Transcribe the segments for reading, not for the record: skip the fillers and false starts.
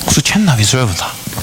Och så känner vi sövna.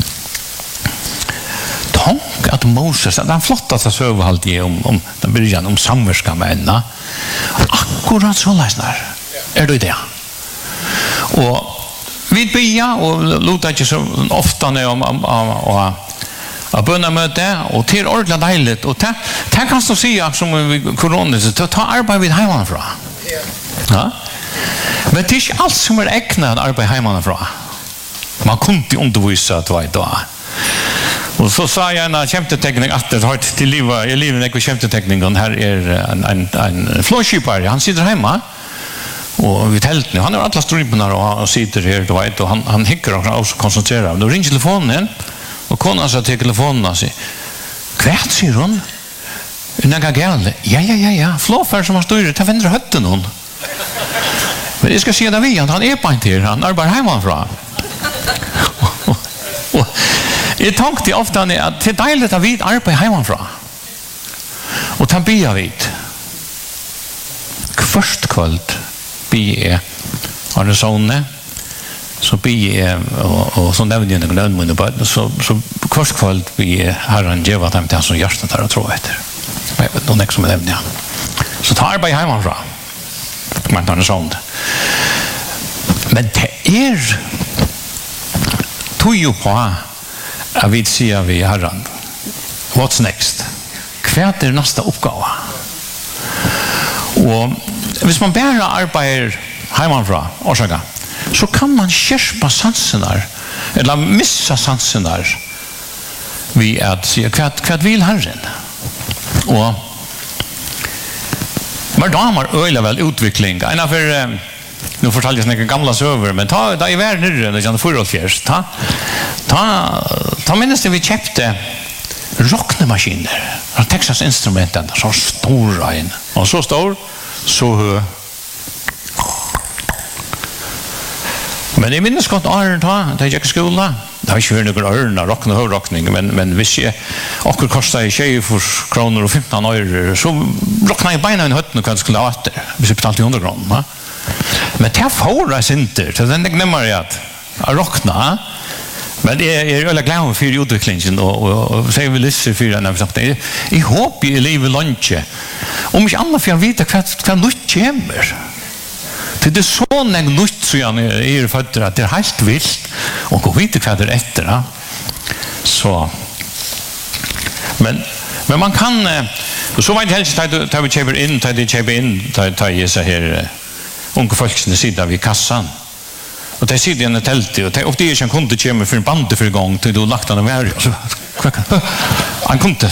Tänk att Moses, den flottaste söv alltid om den början om samverkan med henne. Akkurat så läsnar. Det det? Och vi bya och låta inte så ofta när och bönnamöte och till ordentligt dejligt och det kan du säga som corona så ta arbete vid hemifrån. Ja. Men det är inte allt som ägnat arbete hemifrån. Man kunde inte undervisa då. Och så sa jag en kämpeteknik att det har till livet en kämpeteknik här en flåskipare, han sitter hemma och vid tälten, han har alla stryporna och sitter här och han hickar och koncentrerar. Då ringer telefonen och konan sa till telefonen och säger kvart, säger hon. Några gärna. Ja. Flåfär som har styrt, det vänder hötten hon. Men jag ska säga det vi, han är på en till, han arbetar hemifrån. Jag tänkte ofta att det är dejligt att vi arbetar hemifrån. Och ta bia vid. Först kväll bia har det sånne. Så bia och så nämnde jag någon lönnmunne på så först kväll bia Herren geva dem till som hjärtat här och tro efter. Jag vet någon som nämnde jag. Så ta arbeta hemifrån. Man tar det sånt. Men det tog ju på att vi säger vi Herren, what's next? Kvart är nästa uppgave. Och hvis man bara arbetar hemifrån, så kan man skärpa sanserna eller missa sanserna vid att säga kvart vill Herren. Och men då har man öjla väl utveckling. Ena för nu fortalte jag några gamla söver, men ta i världen nere, det kan förrådsfjärst. Ta minns det vi köpte rocknemaskiner, Texas Instrumenten, så stora in. Och så stor, så hög. Men det minns gott Arne ta, det gick i skolan. Det har inte varit några örna, rockning och högrockning, men hvis jag också kostade 20 kronor och 15 öre, så rocknade jag beina i hötten och skulle ha åter, hvis jag betalade 100 kronor. Men det får inte, så den glömmer jag att rockna. Men det är väldigt glad för utvecklingen och säger vi lyssnar för den här församlingen. Jag hoppas i livet lunch. Om inte annat för jag vet vad nytt kommer. Det är så nytt så jag är fötter att det är helt vilt och gå vet vad det är efter. Så. Men man kan så vet helst att vi köper in ta i så här unga folksne sida vid kassan. Och det sitter i en tält och det är inte en kunde kommer för en band för igång till då lagt han av här så han kunde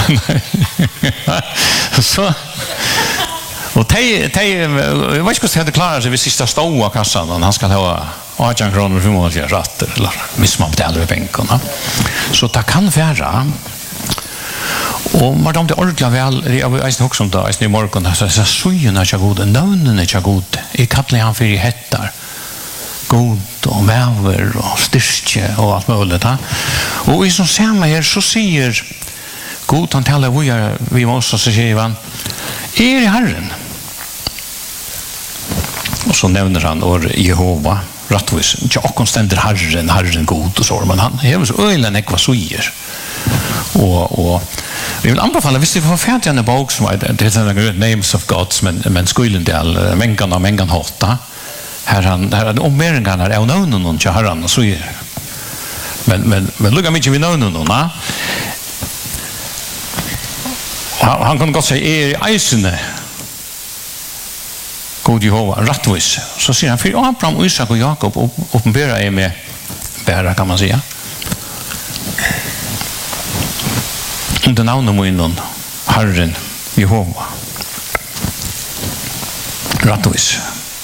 så och jag vet inte hur det klarar sig vid sista ståa kassan och han ska ha 18 kronor för månader rätt eller miss man betalar i bänken. Så det kan vara och madam det ordentligt väl jag vet också om det i morgon så sjöna är god navnen är god I kallar han för hettar god och väver och styrke och allt möjligt. Och I som samma här så säger god han talar vi måste så säger han är Herren. Och så nämner han Jehova rättvis. Ja, konstant Herren god och så men han är så ölen ekva säger. Och vi vill anbefalla hvis det får färdigt en bok som det heter Names of Gods men skulle del mängan hotta. Här om meringarna är någon till Herren så är men lugga mycket vi någon va han kan gott säga är isen god Jehova rättvis så säger han för Abraham Isak och Jakob uppenbara är med bära kan man säga under namnet må innan Herren Jehova rättvis.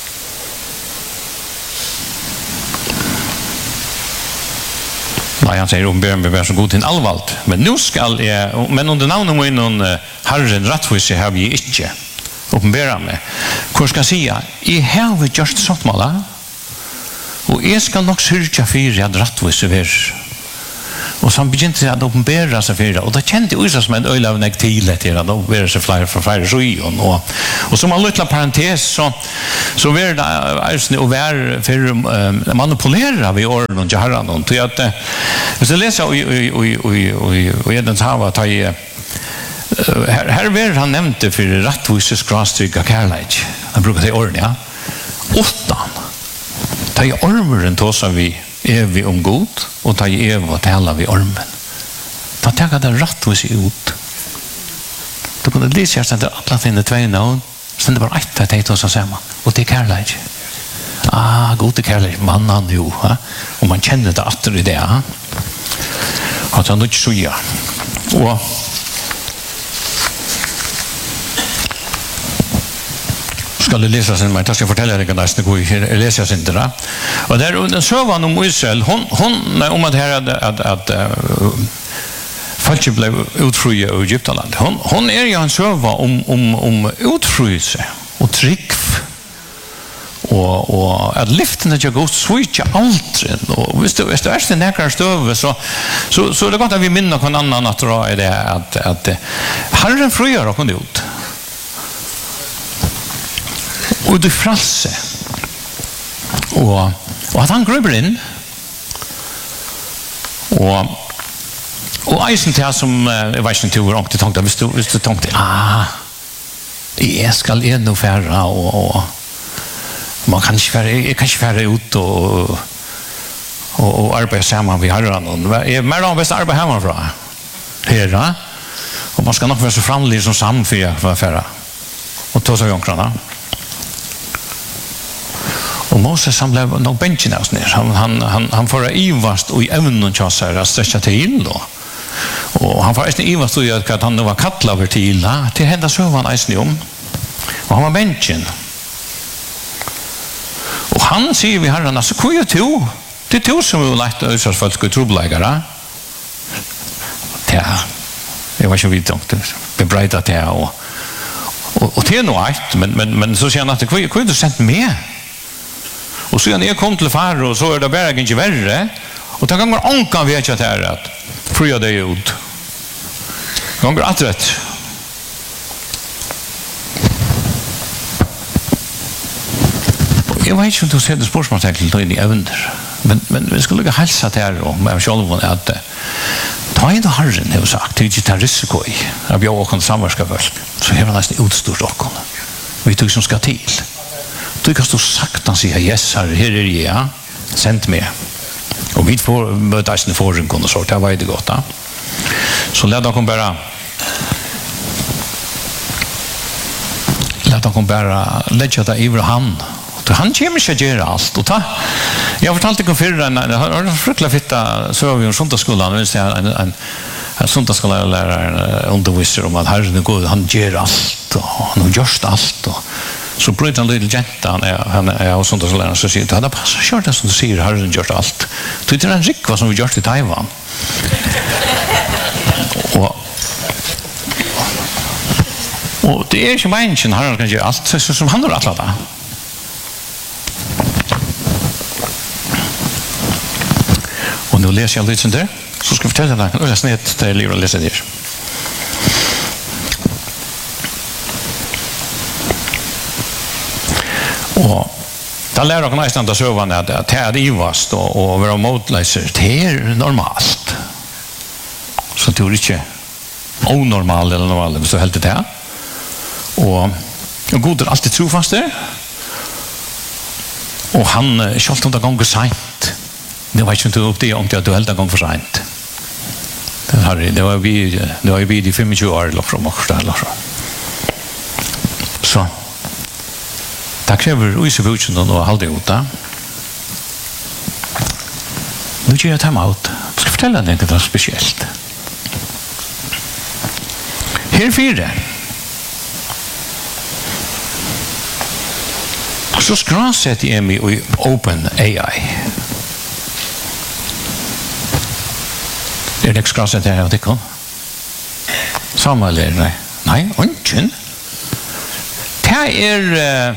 Nej, han säger om ber mig så god till allvalt. Men nu skall jag, men under namnet må innan Herren rättvis har vi inte uppenbara mig. Hur ska jag säga? I har vi just sånt mala och jag ska nog syrka för att rättvis är. Och så han begynte att uppenbara sig för det. Och det kände ju som en öl av en till att då blir det flera sjöon. Och som en liten parentes så blir det alltså och vara för manipulera vi orden och herran och till att så läsa och den har ta i här blir han nämnde för rättvises grastryga kärlek. Han brukar säga orden, ja. Åttan. Ta i ormen tåsar vi om god och ta i Eva och tala vi ormen. Ta tänka det rättvis ut. Du kunde läsa att det alla finner två navn. Sen det var ett att det tåsar samman. Och det är kärlek. God är kärlek. Mannen jo. Och man känner det att det är det. Att han inte så ja. Och ska du läsa sen, men jag ska fortälla dig nästan hur jag läser sen där. Och där den sövan om Israel, hon om att här att folk blev utfria ur Egyptaland. Hon är ju en söva om utfryelse och trick och att lyften jag går switcha aldrig och visst du är det näkar stöv så är det gott att vi minner någon annan att dra är det att Herren friar och kon ut. Och du fralse och att han gröper in och eisen till som jag vet inte hur långt det tänkte visst du tänkte jag ska ändå färra och man kan inte färra ut och arbeta samman vid herran och mer av bästa arbeta hemifrån här och man ska nog vara så framlig som samfyr för att färra och ta sig jonkrarna. Och Moses han blev nog benchen av ner. Han får ivast och i ävnen tjassar att sträcka till då. Och han får ivast och att han var kattlaver till hända så var han eisen om. Och han var benchen. Och han säger vi herrarna så kan jag tro. Det är tro som vi lagt ut att folk skulle trobläggare. Jag var inte vidt om det. Bebreida det och det är nog ett. Men så säger han att det kan du sent med. Och så när jag kom till far och så är det bara inte värre. Och det gånger ankan vet jag att det är att fria dig ut. Gånger att rätt. Jag vet inte om du ser det spårsmålstecknet in i ävner. Men vi skulle lägga hälsa till här och med själva att ta in då Herren har sagt det är inte en risiko i att jag åker samverska först. Så har han nästan utstort åken. Vi tog som ska till. Du kan stå sakta och säga yes, här är jag, sänd med. Och vi får möta oss i förringen och så, det var det gott. Så lät de bara lägga det över han. Han kommer inte att göra allt. Jag fortalte ikke før, jeg har fryktelig fitta, så var vi i en sundagsskolan, en sundagsskolelærer underviser om at Herren er god, han gjør alt, og han har gjort alt, og så bryter han lille jenta, han er av sundagsskolan, så sier han, det passer kjørt det som du sier, Herren gjør alt. Det er en rikva som vi gjør i Taiwan. Og det er ikke mennesken Herren kan gjøre alt, som han har alt det. Och nu läser jag lite där. Så ska jag fortälla dig. Och jag snett där livet och läsa det. Och där lär jag nästan att söva att det är ivast och vara motläser. Det är normalt. Så det är inte onormal eller normalt. Så helt det här. Och god är alltid trofast där. Och han kört om det gånger sent. Det var inte upp det om du helt en gång för sent. Det var vi i 25 år eller från Mockstad. Så det kräver uisevusen och halvt ut. Nu gör jag time out. Jag ska fortälla dig något speciellt. Här fyra. Så skräset jag mig i Open AI. Det skräset här av tycker. Samma eller nej, ingen. Det är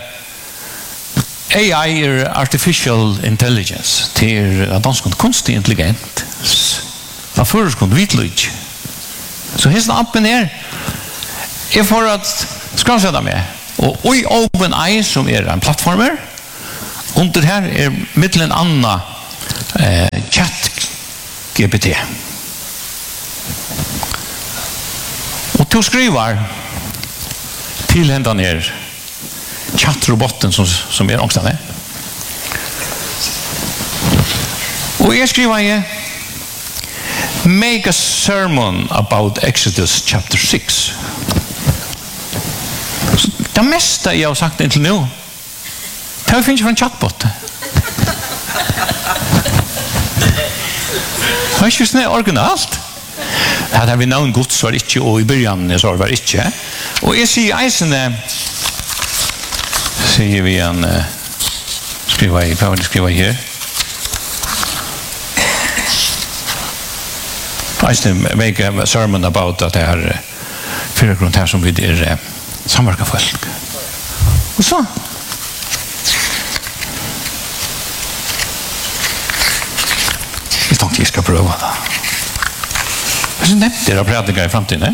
AI är artificial intelligence. Det är dansk kunstig intelligens. av förskund vitlöjt. Så hesten appen är för att skransätta med. Och i OpenAI som är en plattformer, under här är mittlen Anna chat GPT. Och du skriver till hända ner chattroboten som är ångstande. Och jag skriver make a sermon about Exodus chapter 6. Det mesta jag har sagt intill nu, det finns från chatbot. Det är inte så originalt. Här vi någon Guds var inte, och i början så var inte. Och jag säger eisen, säger vi en skriva här. Eisen make a sermon about att det här förgrund här som vi är samverka folk. Och så. Jag tänkte jag ska pröva det. Jag nämnde det att prata i framtiden.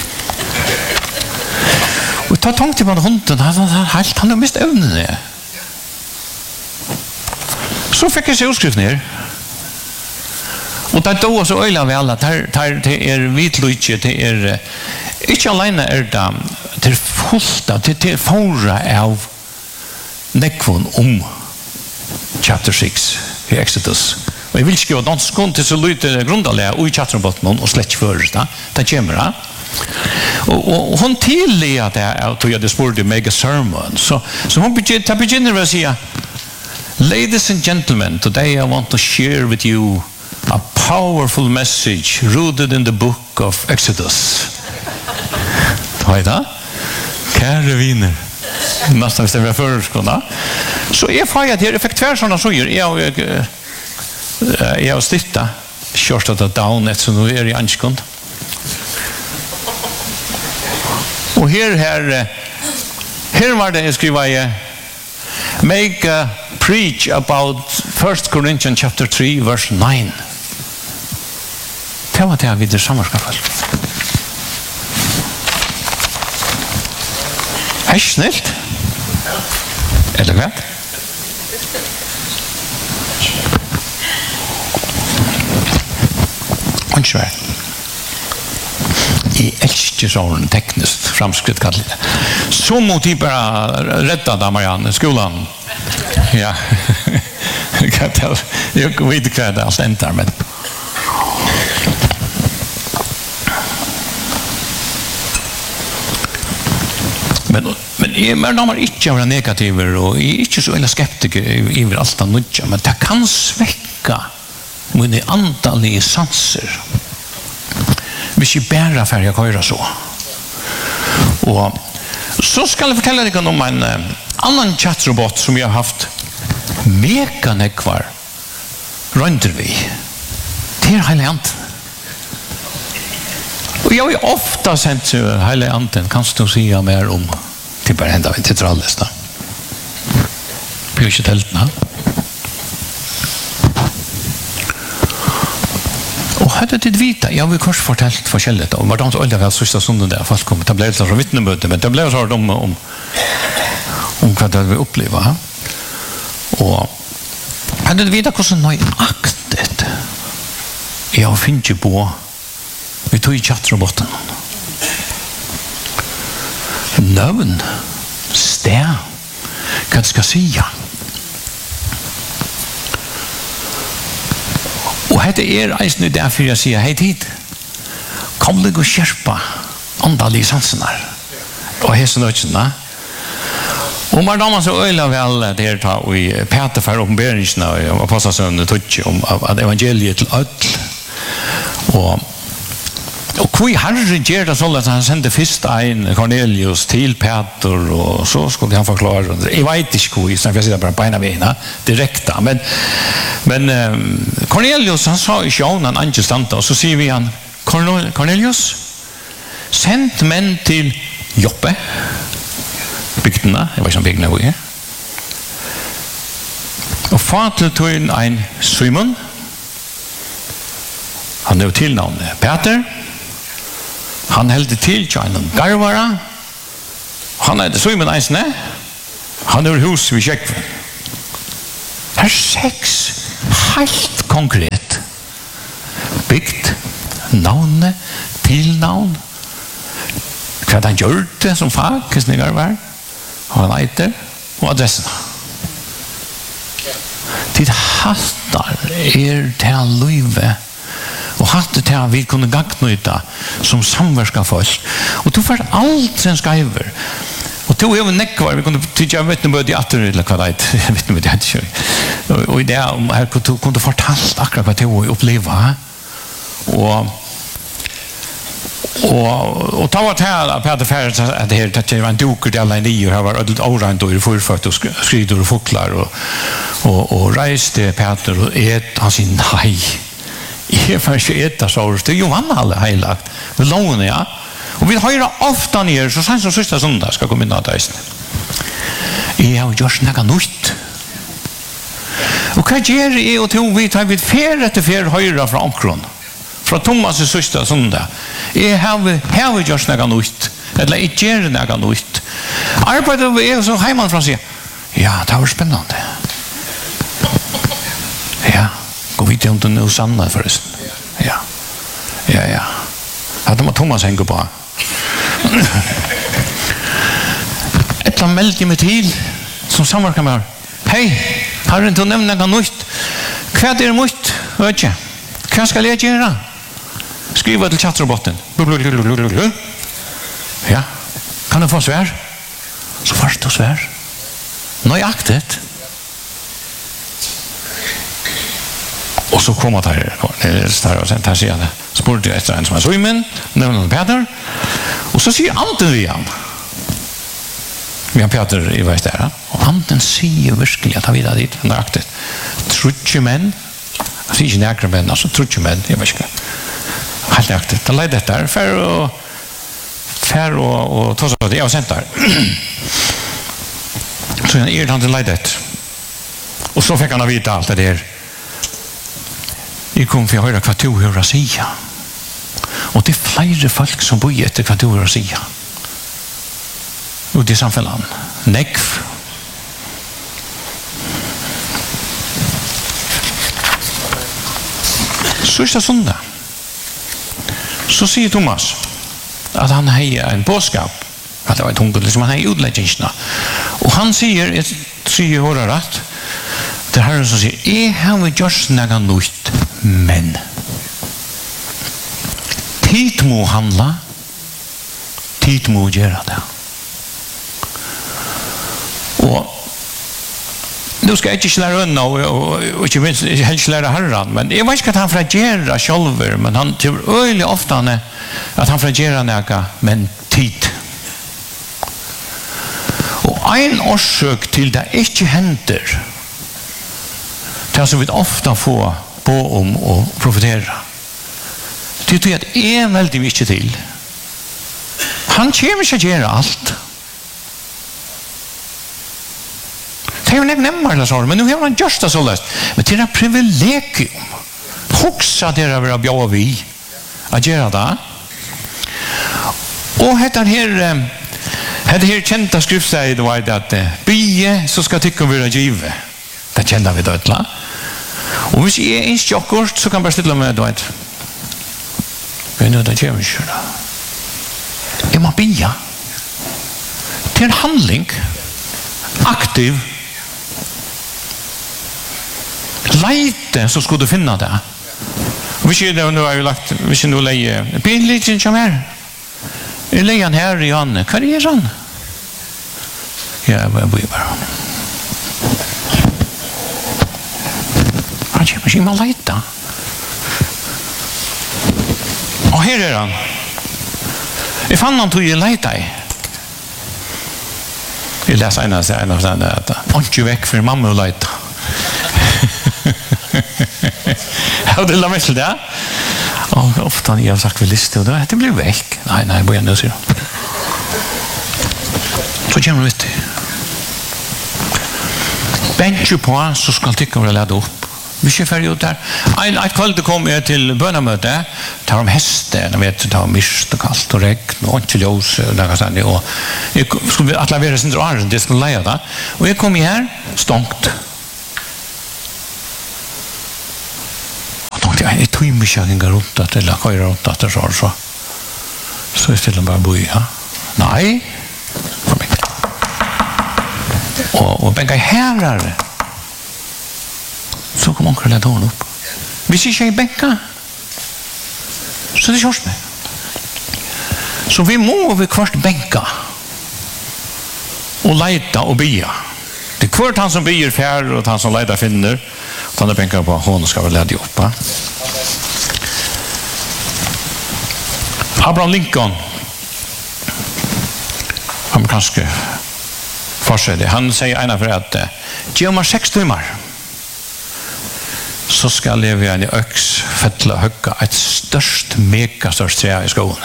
Och ta tänkte på hunden, han har mist evnen. Så fick jag se utskriften här. Och det då så öjlar vi alla, det är vitlöjtje, det är inte alene det är fullt av, det är fåra av nekvån chapter 6 i Exodus. Och jag vill skriva danskån till så lite grundalega och i chatterbotten och släck för det kommer. Och hon tillät att jag hade spurt i mega sermon. Så hon begynner att säga, ladies and gentlemen, today I want to share with you a powerful message rooted in the book of Exodus. Vad är det? Kära viner. Nästan visst jag förskåda. Så jag får att jag fick tvär sådana såger. Jag har stittat. Kört att down ett så nu är i anskund. Och här var det jag skriva make a preach about 1 Corinthians chapter 3 verse 9. Det var det vi det samverskafall. Är snällt? Eller vad? Ansvar. I älskar sån tekniskt framskritt kallar det. Så mot i bara rätta där Marianne skolan. Ja. Jag vet inte vad det allt ändrar men men de har inte varit negativer och inte så skeptiker över allt annat, men det kan sväcka mina andliga sanser hvis jag bara färger köra så. Och så ska jag fortälla dig om en annan chattrobot som jag har haft mekanekvar rönder vi. Det är hela anten. Och jag har ofta sänt till hela anten, kan du säga mer om till bara hända vi till trallesta. Blir inte tältna. Och hade det vita, jag vill kors fortällt forskjelligt om vad de så väl sista söndagen där fast kom det blev så vittnemöte, men det blev så om vad det vi uppleva. Och hade det vita hur nöjaktigt jag finner på vi tog i chattroboten. Növn, stä, vad ska säga. Och det är eisen därför jag säger hej tid. Kom det och skärpa andaliga sanserna. Och hästen ökna. Och man damer så öjla väl det tar och i Peter för uppenbarelserna och apostlagärningarna touch om att evangeliet till öll. Och kui Herre ger det så att han sände först en Cornelius till Peter och så skulle han förklara. Jag vet inte kui, så jag säger bara på ena vägen direkta. Men Cornelius han sa i sjånen angestanta och så säger vi han Cornelius sänd män till Joppe bygdena, jag vet inte om bygdena var och far till en Simon han Han er tilnavnet Peter. Han held til Tjainon Garvara. Han er det så i min eisne. Han er hus ved Kjekven. Her 6 helt konkret. Bygd, navnet, tilnavn, hva han gjør det som fag, hvordan det var, og han eiter, og adressene. Tid hattar til løyve, og hattar til vi kunne gagnuita som samverska folk. Og du får alt en skaiver. Og to er jo nekvar, vi kunne tykke, jeg vet noe i atter, eller hva det er, jeg vet noe det er, og i det her kunne du fortalt akkurat hva to er oppleva, og ta var til at Peter Færens at det var en duker til alle nye, og her var et årand og forført og skrider og fuklar, og reiste Peter og han sier nei, jeg får ikke etta så, det er jo vann alle heilagt, med lovene, ja. Og vi hører ofte nere, så sanns som sista søndag skal komme inn av deisen. Jeg har gjort noe nytt. Og hva gjør jeg og to vi tar vidt fer etter fer høyre fra omkron? Fra Thomas' sista søndag. Jeg har gjort noe nytt. Eller jeg gjør noe nytt. Arbeidet vi er så heimann fra sier, ja, det var spennende. Ja, gå vidt om det nå sannet forresten. Ja. Det må Thomas henge på. Et eller meldte meg til som samverker med hei, har du ikke nevnt noe nytt? Hva er nytt? Hva skal jeg gjøre? Skriva til chatroboten. Ja, kan du få svær? Så først du svær. Nøyaktet. Og så kom det her sier han, spurte jeg etter en som er Søymen, nevner han Peter, og så sier Anden vi han. Vi har Peter i veis der, og Anden sier virkelig at han videre dit, nøyaktig. Trutje menn, jeg sier ikke nækre menn, altså trutje menn, jeg vet ikke. Helt nøyaktig. Da leide dette her, fær og tås av det, jeg har sendt der. Så han til leide dette. Og så fikk han å vite alt det der. Jeg kom for å høre hva du hører å si. Og det er flere folk som bor etter hva du hører å si. Og det er samfunnet. Nekv. Så er det søndag. Så sier Thomas at han har en påskap. At det var et hunker, liksom han har utleggingsene. Og han sier, jeg sier hører rett, det er Herren som sier, jeg har gjort noe nytt, men tid må handla, tid må gjøre det. Og nu skal jeg ikke lære unna, og ikke minst helst lære Herren, men jeg vet ikke at han fragerer sjølver, men han tror øyelig ofte at han fragerer noe, men tid. Og en årsøk til det ikke hender, det som vi ofte får på om å profetere. Det er at jeg veldig mye til. Han kommer ikke å gjøre alt. Det er jo ikke nemmere, men nå har han gjort det så løst. Men det er et privilegium. Hoksa det å være bjør vi å gjøre det. Og dette her kjente skriftstedet det var at bye så skal tykke være givet. Det kjenner vi dødla. Og hvis jeg er innskje akkurat, så kan jeg bare stille meg, du vet. Men det kommer ikke da. Jeg må bia. Det er en handling. Aktiv. Leite, så skulle du finne det. Hvis jeg nå har lagt, hvis jeg nå leier, blir litt ikke mer. Jeg leier han her i Anne. Hva er han? Ja, jeg bor bare. Han kommer ikke med å leite. Og her er han. Jeg fann han til å leite i. Jeg leser en av seg at han ikke vekk for mamma å leite. Ja, det la meg til det. Og ofte har jeg sagt ved liste, og det blir vekk. Nei, bare nå, sier han. Så kommer vi ut. Bensje på, så skal tykker vi lede opp. Vi kör färg ut där. Ett kväll kom jag till bönamöte. Tar om hästen. Jag vet, det var mist och kallt och regn och inte ljus. Och jag skulle att lavera sin drar. Det skulle lägga det. Och jag kom här stångt. Och tänkte jag tog mig inte runt att eller köra runt att det så. Så istället bara boja. Nej. Och bänka herrar. Så kom onkel lätt hon upp. Vi ser i bänka. Så det körs med. Så vi må vi kvart bänka. Och leta och bia. Det är kvart han som bier fär och han som leta finner. Och han bänka på hon ska väl lägga upp. Abraham Lincoln. Han kanske fortsätter. Han säger ena för att ge mig 6 timmar. Så skal jeg ved en øks fettla høgga et megastørst tre i skoene.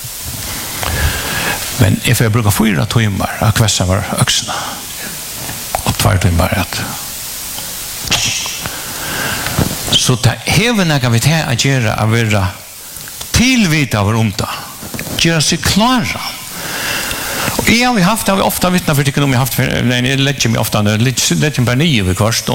Men if jeg bruker 4 timmar av kvessa var øksene og 2 timmar at så det hever når vi til å gjøre å være tilvita av romta gjøre seg klare. Og jeg har vi haft, har vi ofta vittna for det vi har haft jeg legger meg ofta legger meg bare 9 ved kvart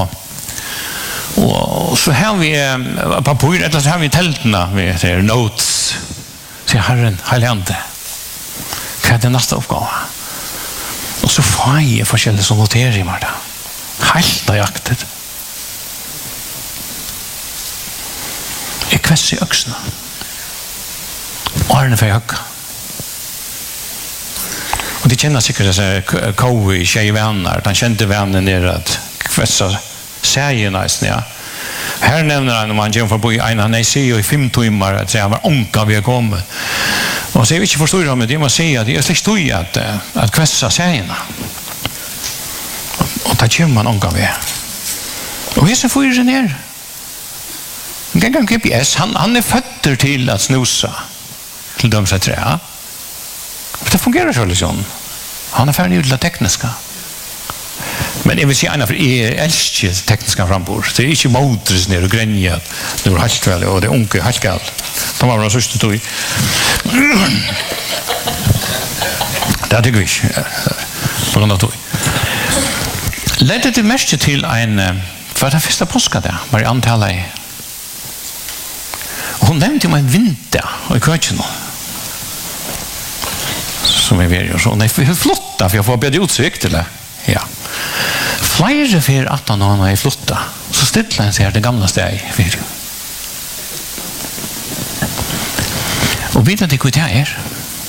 og så har vi papir, eller så har vi teltene vi ser notes til Herren, Heiligande hva det neste oppgave og så får jeg forskjellige som noterer i meg helt av jaktet jeg kvesser i øksene årene for høyga og de kjenner sikkert disse Kowi, tjejvänner de kjente vänner nere at kvesser säger nästan ja. Här nämner han om han jämför på en han säger i 5 timmar att säga var onka vi kommer. Och så jag inte förstår om det man säger att det är släkt stoj att kvässa sägerna. Och där kommer man onka vi. Och hur så får ju ner. En gång GPS han är fötter till att snusa till de så trä. Det fungerar så liksom. Han är färdig ut det tekniska. Men jag vill säga för jag älskar tekniska frambord. Det är inte motors ner och gränja. Det var helt väl och det är unke helt galt. De var våra syster tog. Det tycker vi inte. På grund av tog. Ledde det mest till en för den första påska där. Var i antallet. Hon nämnde mig en vinter och i kvartsen. Som är väldigt och så. Nej, för flotta för jag får bättre utsikt eller? Ja. Flere for 18 år er flotta, så stiller han seg det gamle steg for. Og vet at det hva det er?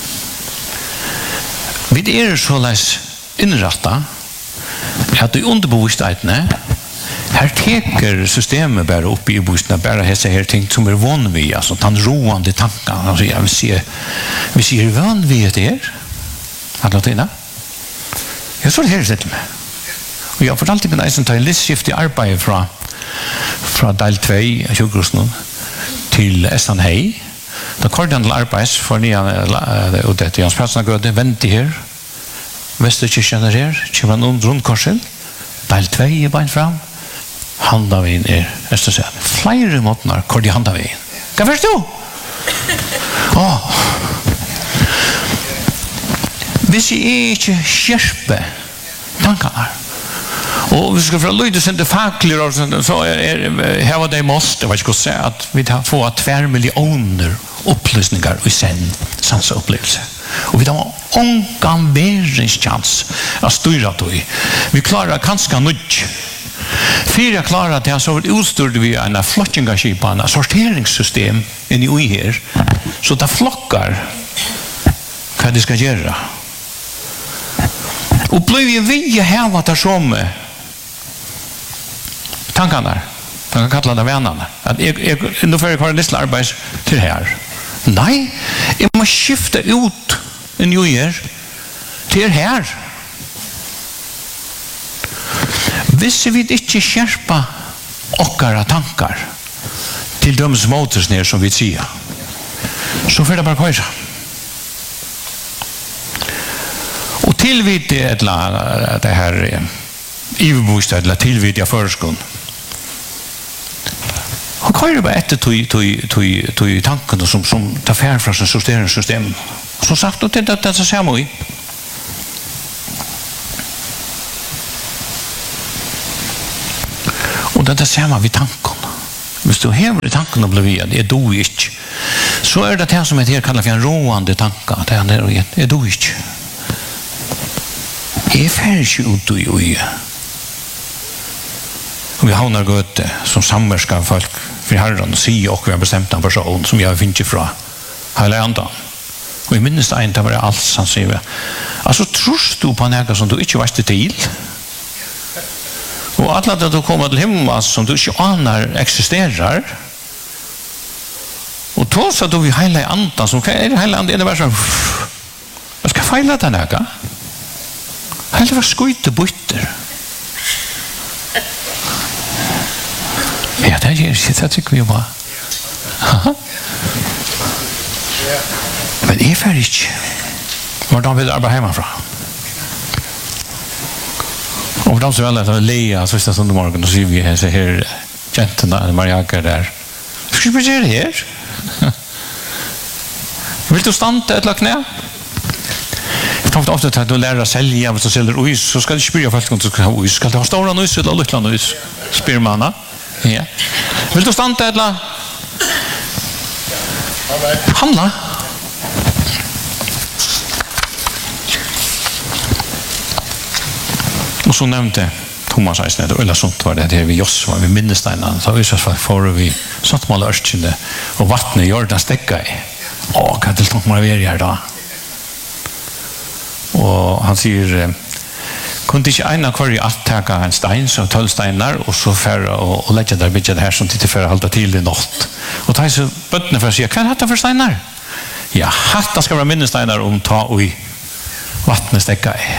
Vi så leis innrattet at i underbevisstheitene her teker systemet bare opp i bevisstheten, bare hese her ting som vanlig, altså den roende tanken. Altså, jeg vil si vanlig det alle tingene. Jeg så det her stedet med. Og jeg har fortalt til meg som tar en listskift i arbeidet fra del 2 av Kjøkrosen til Estanhei. Da kordet han til arbeids for nian og dette Jans Pratsnagøde, vente her, Vesterkirken her, kommer han rundkorsen, del 2 er beint fram, handavin Østersøen. Flere måtene kordet i handavin. Hva først du? Hvis jeg ikke skjerper tankene og vi skal fra Løyde sende fakler så her var det måste jeg vet ikke å se at vi får 2 millioner opplysninger i sanseopplevelse og vi har ångan veringschans å styre det vi klarer kanskje nødt Fyra klarar det så utstyrde vi en flottingarskip en sorteringssystem inni ui her så det flockar hva de skal gjøre og blir vi heva der som tankarna man kan kalla det vännerna att nu får jag kvar lite arbete till här nej jag måste skifta ut en ny year till här hvis vi inte skärpa okkara tankar till de motors ner som vi säger så får det bara köra och tillvid det här ivbostad eller tillvid jag förskon Och kör bara ett tog tanken som tar färd från sin sorteringssystem. Som sagt, och det så ser man ju. Och det ser man vid tanken. Hvis du hever i tanken och blir vid, är du inte. Så är det här som jag kallar för en råande tanke. Det är du inte. Jag färger inte ut i. Vi havnar gått som samverskar folk för Herren och säger och vi har bestämt en person som jag finner fra hela andan. Och i minnes det inte var det alls, han säger. Alltså, tror du på något som du inte visste till? Och alla att du kommer till himmel som du inte anar existerar. Och trots att du vill hela andan, som är det hela andan, är det bara så jag ska fejla det något. Hela var skojte bytter. Ja, det tycker vi bara. Men det är färdigt. Var de vill arbeta hemifrån. Och de som väl att Lea sista söndagsmorgon och så vi så här gentarna Mariaka där. Ska vi göra det här? Vill du stanna ett knä? Jag tar ofta att du lär dig sälja och så säljer is så ska du spyrja folk om du ska ha is. Ska du ha stora is eller lilla is? Spyr man. Ja. Vill du stanna eller? Handla. Och så nämnde Thomas Eisner, eller sånt var det här vid Josva, vid Minnesteinan. Så vi så får vi sånt mal örskinde och vattnet gör den stäcka i. Kan det stå man är här då? Och han säger kunde inte ena kvar i att ta en stein så 12 stenar och så färra och lägga där bit det här som tittar för att hålla till i natt. Och ta så bötterna för att säga kan det för stenar? Ja, hatta ska vara minnesteinar om ta och i vattnet stäcka i.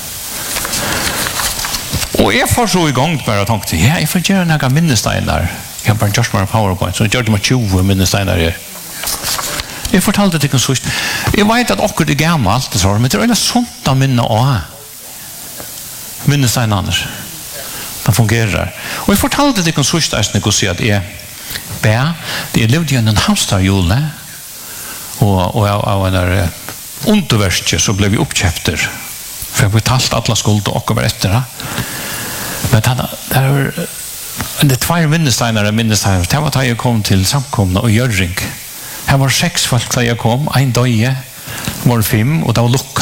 Och jag får så igång bara och tänkte, ja, jag får göra några minnesteinar. Jag har bara gjort några PowerPoint, så jag gjorde mig 20 minnesteinar. Jag fortalte det så. Jag vet att åker det är gammalt, men det är sånt att minna av. Minnesteinar annars. Det fungerar. Och jag fortalte det så att jag det är levde i en hamsterhjul, och av en underverstje så blev vi uppkäfter. För jag betalt alla skulder och var efter det. Men det är 2 minnesteinar. Det var da jeg kom til samkomna og Gjøring. Her var 6 folk da jeg kom. En døye var 5, og det var lukka.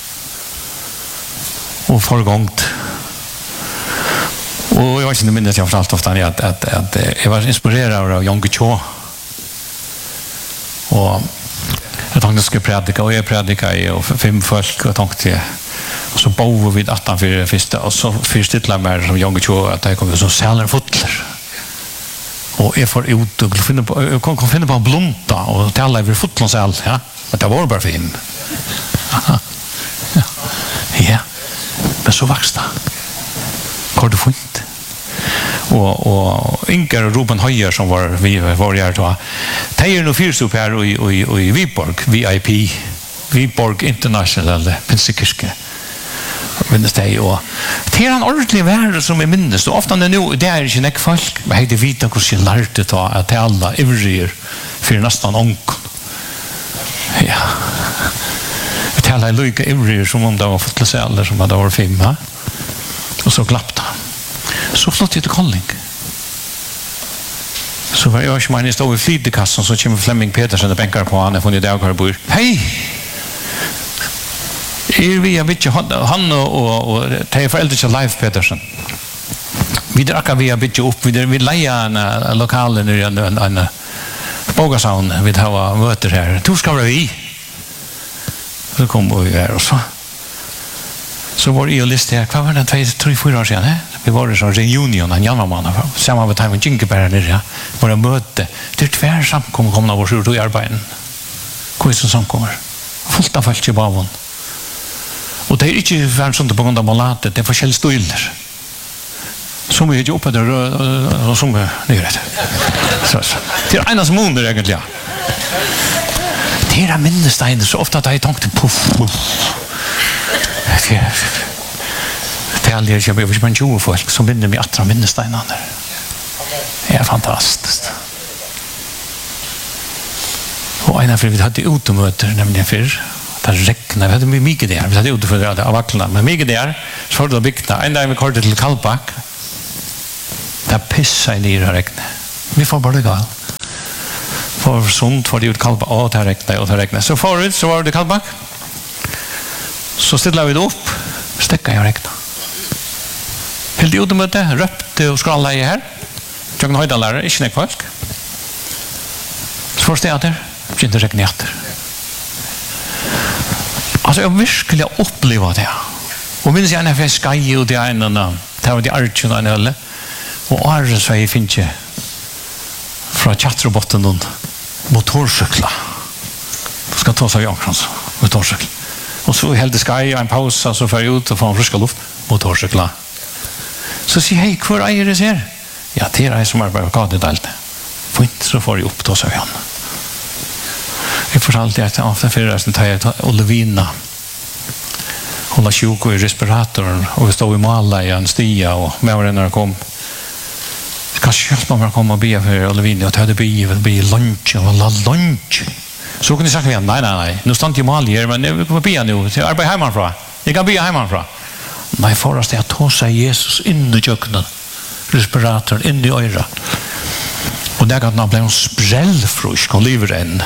Og forgångt. Og jeg var ikke minnes jeg fortalte ofte at jeg var inspireret av Jonge Tjå. Og jeg tenkte jeg skulle predika, og jeg predika i 5 folk, og tenkte jeg och så bor vi 18 för första och så förstilla mer som Jonge Tjå att det kommer så sälar fotlar. Och jag får ut och finna på en blomta och tälla över fotlarna säl, ja. Men det var bara för him. Ja. Men så växte. Har du funnit? Och Inger och Ruben Höjer som var här då. Det är nog fyrstup här i Viborg, VIP. Viborg International Pinsekirke. Minnes det och det är en ordentlig värld som är minnes och ofta nu det är inte näck folk men det vita hur jag lärde ta att alla ivriga för nästan onk. Ja. Det alla lika ivriga som om det var fått läsa eller som hade varit 5 va. Och så klappta. Så flott det kolling. Så var jag som stod i flydekassan så kommer Flemming Petersen och bänkar på han och funnit där bor. Hej. Vi har bitte han och det är föräldrar till Leif Petersen. Vi drar vi har bitte upp vi leja en lokal i en Bogasaun vi har möter här. Du ska vi. Så kom vi här och så var det list här. Vad var det 2-3-4 år sedan? Vi var det så reunion en januari samma med time Jinkeberg där ja. Var det möte. Det tvär samkomna vår ut i arbeten. Kvist som kommer. Fullt av folk i bavon. Och det är inte för sånt på grund av malatet, det är forskjellige stilar. Som är uppe där och som är ner. Så. Det är ena som under egentligen. Det är minnesteiner så ofta att jag tänkte puff. Det är aldrig jag behöver inte folk som minner mig att minnesteiner. Det är fantastiskt. Och en av vi hade utomöter nämligen för det regnade, vi hade mycket där, vi hade ute för det av vacklarna, men mycket där, så var det byggt, en dag vi körde till Kallbak, där pissade ner och regnade. Vi får bara det gal. För sånt var det ut Kallbak, och det regnade. Så förut så var det Kallbak, så stillade vi det upp, stäckade jag och regnade. Helt utomöte, röpte och skrallade i här, jag har höjda lärare, inte folk. Så först det där, inte regna efter. Alltså jag virkelig uppleva det. Och minns jag när jag skaj ut i en annan, det var de archen och en öle, och arren så jag finns inte från chattrobotten någon motorsykla. Du ska ta sig Jankrans, motorsykla. Och så helt det skaj och en pausa, så får jag ut och få en friska luft, motorsykla. Så säger hej, hur är det ser? Ja, det är som är på gadedelte. Får inte så får jag upp då, så han. Jag fortalte att efter fyrresten tar jag Olivina. Hon har 20 i respiratorn och vi stod i Mala i en stia och med när jag kom. Kanske hjälpa mig att komma och be för Olivina och ta det be lunch och lunch. Så kunde jag sagt igen, nej. Nu stannar jag i Mala här, men jag kommer be nu. Jag arbetar hemifrån. Jag kan be hemifrån. Nej, först är att ta sig Jesus in i köknen. Respiratorn in i örat. Och där kan han bli en sprällfrusk och lever än.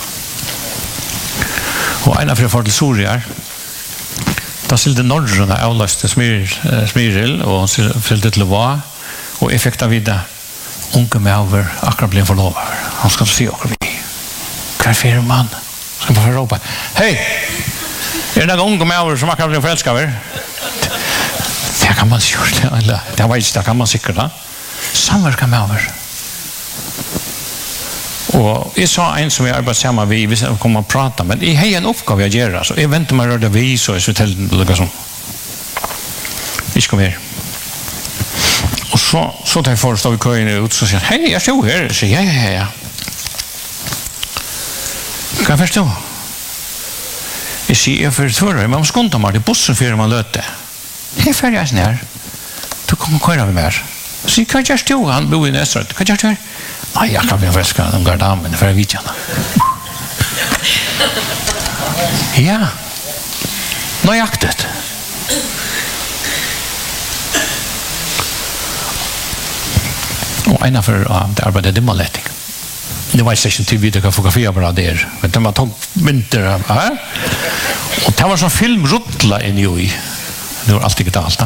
Och en av för till Sorier, da silde Nordren avløste Smyril, og fylte til å være, og effekta vidda unge med over akkurat ble forlover. Han skal se akkurat vi. Hva er fyrir mann? Skal bare råpe, hei! Er det noen unge med over som akkurat ble forelska over? Det kan man gjøre, eller det var ikke, det kan man sikkert da. Samverka med over. Og jeg sa en som jeg arbeidet sammen med, hvis jeg kommer og prate, men jeg har en oppgave jeg gjør, så jeg venter meg å røre vi, så jeg skal til noe sånn. Ikke kom her. Og så tar jeg for å stå i køyen ut, så sier han, hei, jeg står her. Så sier ja. Hva er først du? Jeg sier, jeg får tvøre, men man skonter meg til bussen før man løter. Jeg er ferdig sånn her. Du kan køyre med mer. Så sier, hva gjør du? Han bor i Nøstrøt. Hva gjør du? Nej, jag kan bli väska de gardamen för att vitja. Ja. Nøyaktigt. Och en för det arbetade dimmaletting. Det var inte till vi kan fotografera bara där. Men det var tog mynter här. Och det var som filmruttla in i. Det var alltid digitalt.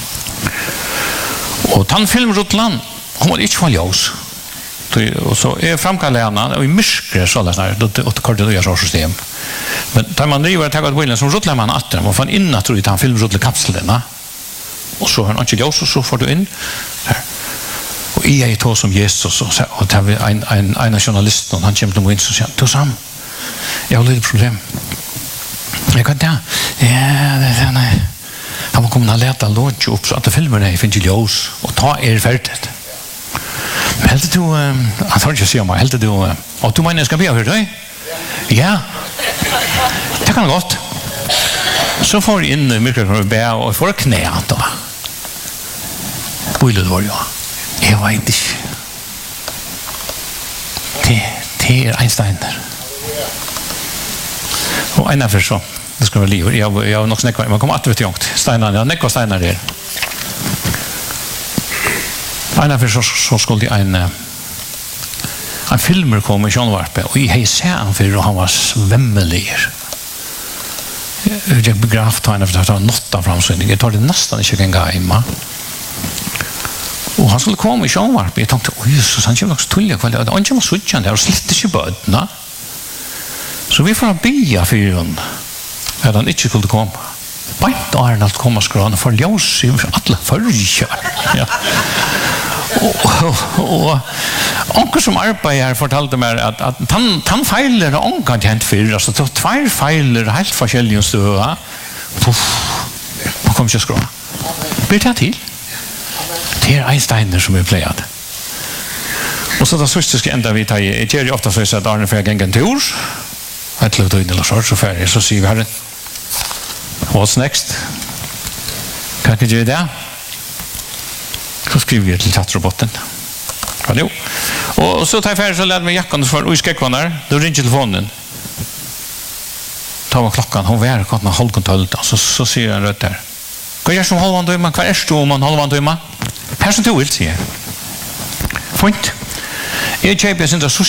Och den filmruttlan, hon var inte från ljus. Och så är framkallade henne och i myskre så där när det körde det så system. Men tar man driver att ta bilden som ruttlar man att man får in att tror han filmruttla kapslarna. Och så har han inte ljus och så får du in där. Och i är det som Jesus och det var en journalist och han kommer till mig och säger du sam. Jag har lite problem. Jag kan inte. Ja, nej. Han kommer att leta låt upp så att filmerna finns i ljus och ta färdigt. Helt du, jag tror inte jag säger mig, helt du, och du menar jag ska be för dig? Ja, det kan gott. Så får jag in mycket för att be och får knä då. Bojlet var jag. Jag vet inte. Det är Einstein där. Och en av så, det ska vara liv. Jag har nog snäckat, man kommer att vet jag inte. Steinar, jag neckar Steinar där. En av så skulle en filmer kom i Sjönnvarpe och jag ser han för han var svämmelig. Jag begravt han efter att ha nåtta framsynning. Jag tar det nästan inte en gång hemma. Och han skulle komma i Sjönnvarpe. Jag tänkte, oj Jesus, han kommer också tulliga kväll. Han kommer suttjan där och slitter sig bödna. Så vi får bia för honom att han inte skulle komma. Bant Arnold kommer skran för ljus i alla förrkör. Ja. Och onkel som arbetar fortalte mig att han feiler och onkel hänt för alltså två feiler helt forskjellige støa. Man kommer inte skra. Blir det till? Det är Einstein som är playad. Och så det sista ska ända vi tar i. Det är ofta så att Arne får gänga en tur. Ett litet in eller så färdig så ser vi här. What's next? Kan jag göra det? Så skriver vi till chattrobotten. akkurat, jo. Og så tar jeg ferdig så lærte meg jakken for å skrekke der, da ringer telefonen. Ta var klockan, hon var klockan 11:30, så sier han rødt der. Hva gjør som halvann døyma? Hva er du om en halvann døyma? Her som du vil, sier jeg. Fint. Jeg kjøper sin